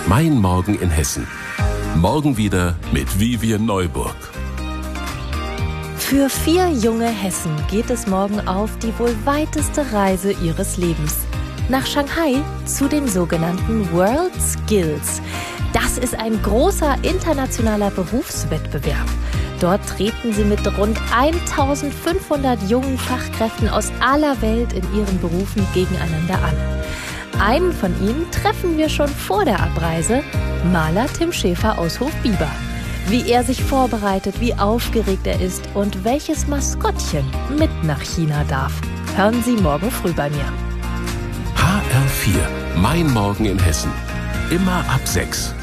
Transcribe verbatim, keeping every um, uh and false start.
Mein Morgen in Hessen. Morgen wieder mit Vivian Neuburg. Für vier junge Hessen geht es morgen auf die wohl weiteste Reise ihres Lebens. Nach Shanghai zu den sogenannten World Skills. Das ist ein großer internationaler Berufswettbewerb. Dort treten sie mit rund eintausendfünfhundert jungen Fachkräften aus aller Welt in ihren Berufen gegeneinander an. Einen von ihnen treffen wir schon vor der Abreise, Maler Tim Schäfer aus Hofbieber. Wie er sich vorbereitet, wie aufgeregt er ist und welches Maskottchen mit nach China darf. Hören Sie morgen früh bei mir. H R vier, Mein Morgen in Hessen. Immer ab sechs.